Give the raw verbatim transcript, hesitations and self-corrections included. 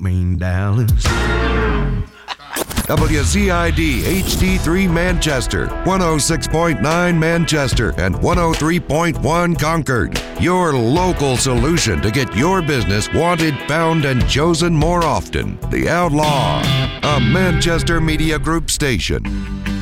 mean Dallas. W Z I D H D three Manchester, one oh six point nine Manchester, and one oh three point one Concord. Your local solution to get your business wanted, found, and chosen more often. The Outlaw, a Manchester Media Group station.